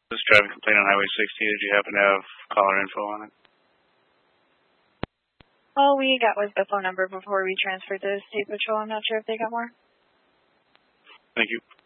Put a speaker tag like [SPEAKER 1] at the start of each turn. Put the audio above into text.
[SPEAKER 1] This driving complaint on Highway 60. Did you happen to have caller info on it?
[SPEAKER 2] All we got was the phone number before we transferred to State Patrol. I'm not sure if they got more.
[SPEAKER 1] Thank you.